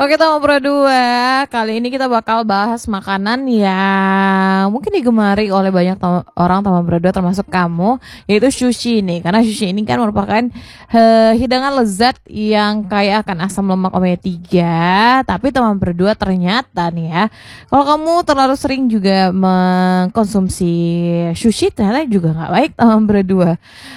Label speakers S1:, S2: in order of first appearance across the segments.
S1: Oke Tama Pro 2, kali ini kita bakal bahas makanan yang mungkin digemari oleh banyak orang Tama Pro 2 termasuk kamu, yaitu sushi nih. Karena sushi ini kan merupakan hidangan lezat yang kaya akan asam lemak omega 3. Tapi Tama Pro 2 ternyata nih ya, kalau kamu terlalu sering juga mengkonsumsi sushi ternyata juga nggak baik Tama Pro 2.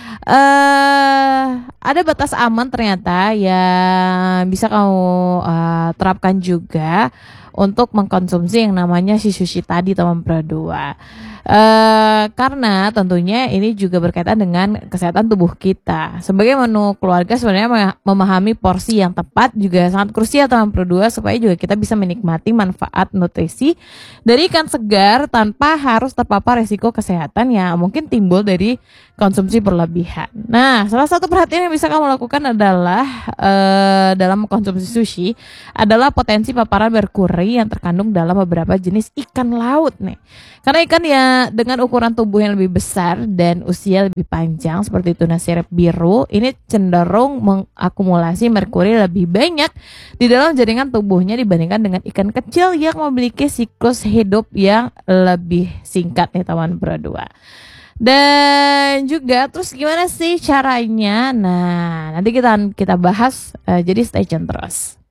S1: Ada batas aman ternyata yang bisa kamu terapkan juga untuk mengkonsumsi yang namanya si sushi tadi teman berdua. Karena tentunya ini juga berkaitan dengan kesehatan tubuh kita. Sebagai menu keluarga sebenarnya memahami porsi yang tepat juga sangat krusial teman berdua supaya juga kita bisa menikmati manfaat nutrisi dari ikan segar tanpa harus terpapar resiko kesehatan yang mungkin timbul dari konsumsi berlebihan. Nah, salah satu perhatian yang bisa kamu lakukan adalah dalam mengkonsumsi sushi adalah potensi paparan merkuri yang terkandung dalam beberapa jenis ikan laut nih. Karena ikan ya dengan ukuran tubuh yang lebih besar dan usia lebih panjang seperti tuna sirip biru, ini cenderung mengakumulasi merkuri lebih banyak di dalam jaringan tubuhnya dibandingkan dengan ikan kecil yang memiliki siklus hidup yang lebih singkat nih teman berdua. Dan juga terus gimana sih caranya? Nah, nanti kita bahas, jadi stay tune terus.